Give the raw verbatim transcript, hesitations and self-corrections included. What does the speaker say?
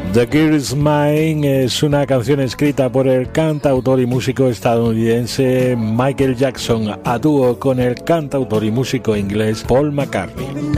The Girl Is Mine es una canción escrita por el cantautor y músico estadounidense Michael Jackson a dúo con el cantautor y músico inglés Paul McCartney.